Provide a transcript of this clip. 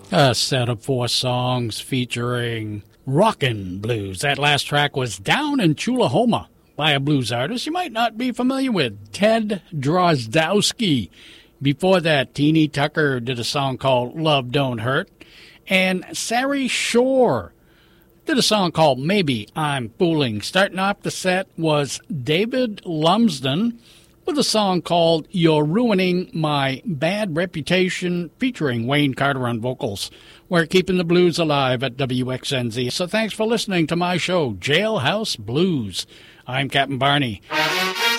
A set of 4 songs featuring rockin' blues. That last track was Down in Chulahoma by a blues artist you might not be familiar with, Ted Drozdowski. Before that, Teeny Tucker did a song called Love Don't Hurt. And Sari Shore did a song called Maybe I'm Fooling. Starting off the set was David Lumsden with a song called You're Ruining My Bad Reputation, featuring Wayne Carter on vocals. We're keeping the blues alive at WXNZ. So thanks for listening to my show, Jailhouse Blues. I'm Captain Barney.